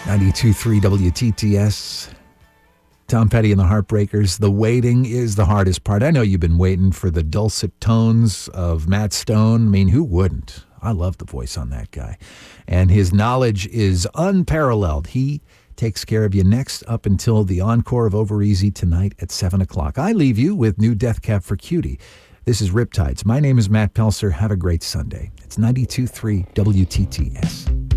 92.3 WTTS. Tom Petty and the Heartbreakers. The waiting is the hardest part. I know you've been waiting for the dulcet tones of Matt Stone. I mean, who wouldn't? I love the voice on that guy. And his knowledge is unparalleled. He takes care of you next up until the encore of Over Easy tonight at 7 o'clock. I leave you with new Death Cab for Cutie. This is Riptides. My name is Matt Pelser. Have a great Sunday. It's 92.3 WTTS.